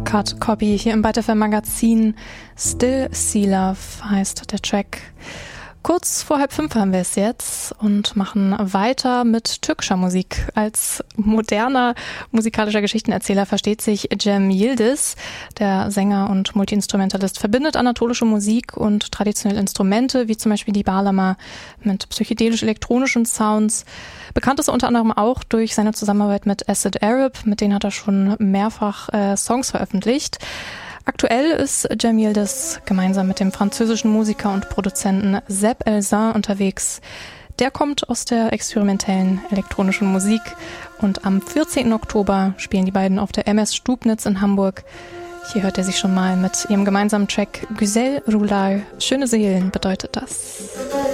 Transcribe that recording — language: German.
Cut Copy hier im Byte FM Magazin. Still See Love heißt der Track. Kurz vor 4:30 haben wir es jetzt und machen weiter mit türkischer Musik. Als moderner musikalischer Geschichtenerzähler versteht sich Cem Yildiz. Der Sänger und Multiinstrumentalist verbindet anatolische Musik und traditionelle Instrumente, wie zum Beispiel die Bağlama, mit psychedelisch-elektronischen Sounds. Bekannt ist er unter anderem auch durch seine Zusammenarbeit mit Acid Arab, mit denen hat er schon mehrfach Songs veröffentlicht. Aktuell ist Cem Yildiz gemeinsam mit dem französischen Musiker und Produzenten Seb Elzin unterwegs. Der kommt aus der experimentellen elektronischen Musik und am 14. Oktober spielen die beiden auf der MS Stubnitz in Hamburg. Hier hört er sich schon mal mit ihrem gemeinsamen Track Güzel Rular. Schöne Seelen bedeutet das.